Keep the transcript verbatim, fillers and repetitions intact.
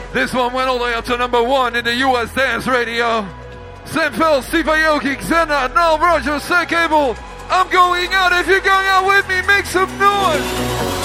This one went all the way up to number one in the U S Dance Radio. Saint Phil, Steve Aoki, Xena, Noel Rogers, Sir Cable. I'm going out. If you're going out with me, make some noise.